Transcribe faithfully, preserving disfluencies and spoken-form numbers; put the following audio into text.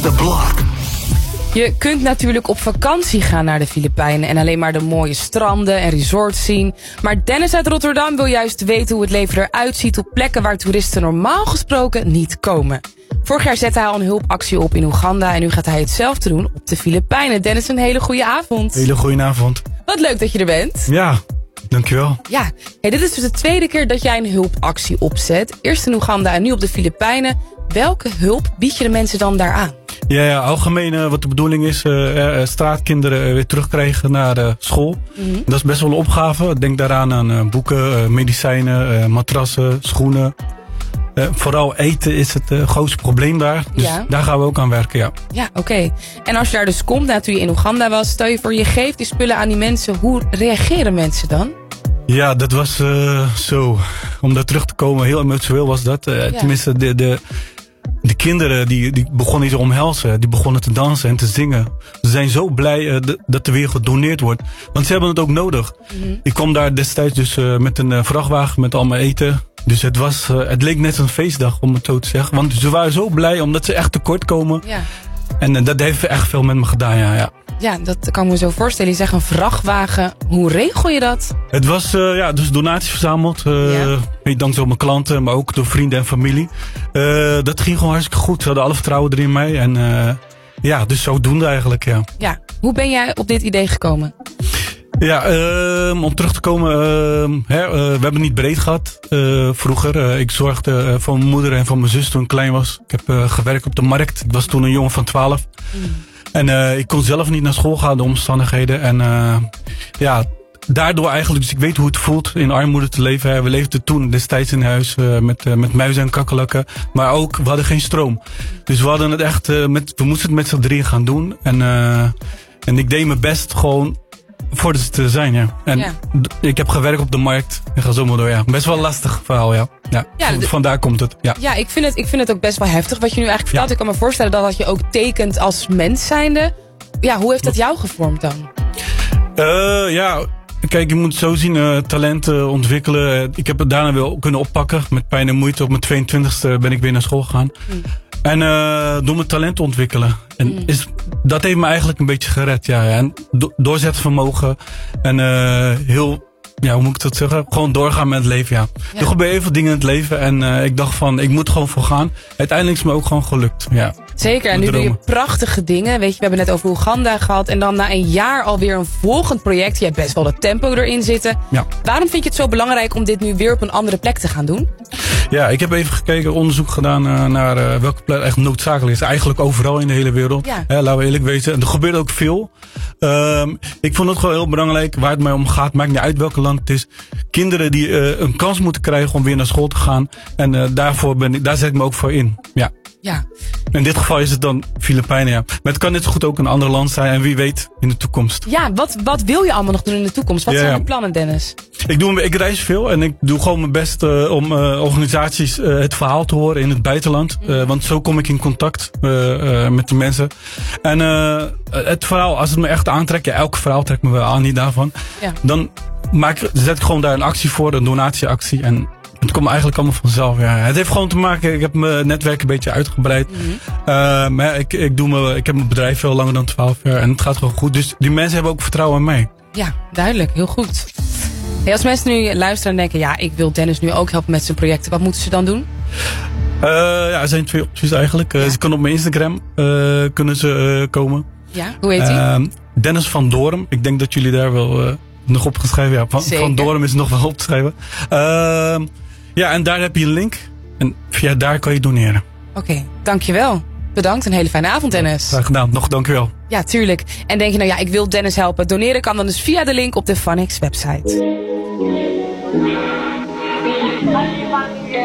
the block. Je kunt natuurlijk op vakantie gaan naar de Filipijnen en alleen maar de mooie stranden en resorts zien. Maar Dennis uit Rotterdam wil juist weten hoe het leven eruit ziet op plekken waar toeristen normaal gesproken niet komen. Vorig jaar zette hij al een hulpactie op in Oeganda en nu gaat hij hetzelfde doen op de Filipijnen. Dennis, een hele goede avond. Hele goede avond. Wat leuk dat je er bent. Ja, dankjewel. Ja, hey, dit is dus de tweede keer dat jij een hulpactie opzet. Eerst in Oeganda en nu op de Filipijnen. Welke hulp bied je de mensen dan daar aan? Ja, ja, algemeen uh, wat de bedoeling is, uh, uh, straatkinderen uh, weer terugkrijgen naar uh, school. Mm-hmm. Dat is best wel een opgave. Denk daaraan aan uh, boeken, uh, medicijnen, uh, matrassen, schoenen. Uh, vooral eten is het uh, grootste probleem daar. Dus ja. Daar gaan we ook aan werken, ja. Ja, oké. Okay. En als je daar dus komt, nou, toen je in Oeganda was, stel je voor je geeft die spullen aan die mensen. Hoe reageren mensen dan? Ja, dat was uh, zo. Om daar terug te komen, heel emotioneel was dat. Uh, ja. Tenminste, de... de De kinderen die, die begonnen te omhelzen, die begonnen te dansen en te zingen. Ze zijn zo blij uh, d- dat er weer gedoneerd wordt. Want ze hebben het ook nodig. Mm-hmm. Ik kwam daar destijds dus uh, met een uh, vrachtwagen met al mijn eten. Dus het, was, uh, het leek net een feestdag, om het zo te zeggen. Want ze waren zo blij omdat ze echt tekort komen. Ja. En uh, dat heeft echt veel met me gedaan, ja. ja. Ja, dat kan ik me zo voorstellen. Je zegt een vrachtwagen. Hoe regel je dat? Het was uh, ja, dus donaties verzameld. Uh, ja. Dankzij mijn klanten, maar ook door vrienden en familie. Uh, dat ging gewoon hartstikke goed. Ze hadden alle vertrouwen erin mij. En uh, ja, dus zodoende eigenlijk, ja. Ja, hoe ben jij op dit idee gekomen? Ja, uh, om terug te komen, uh, hè, uh, we hebben niet breed gehad uh, vroeger. Uh, ik zorgde uh, voor mijn moeder en voor mijn zus toen ik klein was. Ik heb uh, gewerkt op de markt. Ik was toen een jongen van twaalf. Mm. En uh, ik kon zelf niet naar school gaan, de omstandigheden. En uh, ja, daardoor eigenlijk, dus ik weet hoe het voelt in armoede te leven. Hè. We leefden toen destijds in huis uh, met, uh, met muizen en kakkelakken. Maar ook, we hadden geen stroom. Dus we hadden het echt, uh, met, we moesten het met z'n drieën gaan doen. En, uh, en ik deed mijn best gewoon voor ze te zijn, ja. En ja. d- ik heb gewerkt op de markt en ga zo maar door, ja. Best wel een lastig verhaal, ja. Ja, ja d- vandaar komt het, ja. Ja, ik vind het, ik vind het ook best wel heftig wat je nu eigenlijk vertelt. Ja. Ik kan me voorstellen dat dat je ook tekent als mens zijnde. Ja, hoe heeft dat jou gevormd dan? Uh, ja, kijk, je moet het zo zien, uh, talenten ontwikkelen. Ik heb het daarna wel kunnen oppakken. Met pijn en moeite. Op mijn tweeëntwintigste ben ik weer naar school gegaan. Mm. En uh, door mijn talent ontwikkelen. En mm. is, dat heeft me eigenlijk een beetje gered, ja. En do- doorzetvermogen. En uh, heel, ja, hoe moet ik dat zeggen? Gewoon doorgaan met het leven, ja. ja. Er gebeuren heel veel dingen in het leven. En uh, ik dacht van, ik moet gewoon voor gaan. Uiteindelijk is het me ook gewoon gelukt, ja. Zeker, en nu doe je prachtige dingen. Weet je, we hebben het net over Oeganda gehad. En dan na een jaar alweer een volgend project. Je hebt best wel het tempo erin zitten. Ja. Waarom vind je het zo belangrijk om dit nu weer op een andere plek te gaan doen? Ja, ik heb even gekeken, onderzoek gedaan uh, naar uh, welke plek echt noodzakelijk is. Eigenlijk overal in de hele wereld. Ja. Hè, laten we eerlijk wezen. En er gebeurt ook veel. Um, ik vond het gewoon heel belangrijk waar het mij om gaat. Maakt niet uit welk land het is. Kinderen die uh, een kans moeten krijgen om weer naar school te gaan. En uh, daarvoor ben ik, daar zet ik me ook voor in. Ja. Ja. In dit geval is het dan Filipijnen, ja. Maar het kan net zo goed ook een ander land zijn. En wie weet in de toekomst. Ja, wat, wat wil je allemaal nog doen in de toekomst? Wat ja, zijn je plannen, Dennis? Ik, doe, ik reis veel en ik doe gewoon mijn best uh, om uh, organisaties uh, het verhaal te horen in het buitenland. Uh, want zo kom ik in contact uh, uh, met de mensen. En uh, het verhaal, als het me echt aantrekt, ja, elk verhaal trekt me wel aan, niet daarvan. Ja. Dan maak, zet ik gewoon daar een actie voor, een donatieactie. En het komt eigenlijk allemaal vanzelf. Ja. Het heeft gewoon te maken, ik heb mijn netwerk een beetje uitgebreid. Mm-hmm. Uh, maar ik, ik, doe me, ik heb mijn bedrijf veel langer dan twaalf jaar en het gaat gewoon goed. Dus die mensen hebben ook vertrouwen in mij. Ja, duidelijk. Heel goed. Hey, als mensen nu luisteren en denken, ja, ik wil Dennis nu ook helpen met zijn projecten. Wat moeten ze dan doen? Uh, ja, er zijn twee opties eigenlijk. Uh, ja. Ze kunnen op mijn Instagram uh, kunnen ze uh, komen. Ja, hoe heet hij? Uh, Dennis van Doorn. Ik denk dat jullie daar wel uh, nog op gaan schrijven. Ja, van, van Doorn is nog wel op te schrijven. Uh, ja, en daar heb je een link. En via daar kan je doneren. Oké, okay, dankjewel. Bedankt, een hele fijne avond, Dennis. Graag gedaan, nog dankjewel. Ja, tuurlijk. En denk je nou ja, ik wil Dennis helpen. Doneren kan dan dus via de link op de Funix website.